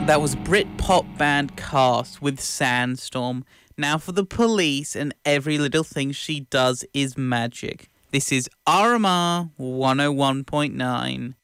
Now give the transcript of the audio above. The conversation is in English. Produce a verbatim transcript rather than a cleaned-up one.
That was Britpop band Cast with Sandstorm. Now for the Police and Every Little Thing She Does Is Magic. This is R M R one oh one point nine.